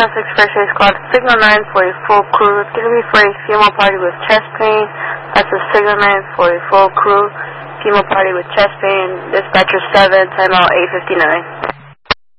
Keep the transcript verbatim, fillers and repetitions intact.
Sussex First Aid Squad, Signal nine for a full crew. It's going to be for a female party with chest pain. That's a Signal nine for a full crew. Female party with chest pain. Dispatcher seven, timeout eight fifty-nine.